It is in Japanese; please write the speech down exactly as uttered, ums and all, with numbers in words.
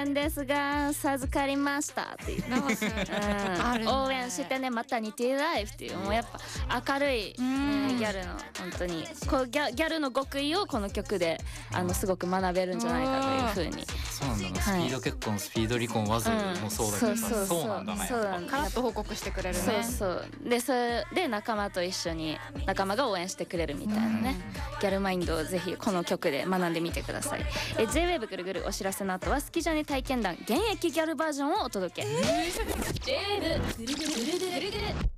なんですが授かりましたっていう、うん、応援してねマタニティライフっていう、もうやっぱ明るい、ね、ギャルの本当にこうギャ、ギャルの極意をこの曲であのすごく学べるんじゃないかというふうに。 そうなんだな、はい、スピード結婚スピード離婚わずもそうだけどさ、うん、そうなんだね。 そうなんだ。 カラッと報告してくれるね。 そうそうでそれで仲間と一緒に仲間が応援してくれるみたいなね、ギャルマインドをぜひこの曲で学んでみてください。え ジェイウェーブ ぐるぐるお知らせの後はスキジャネ体験談現役ギャルバージョンをお届け。 ジェイウェーブ ぐるぐるぐるぐるぐる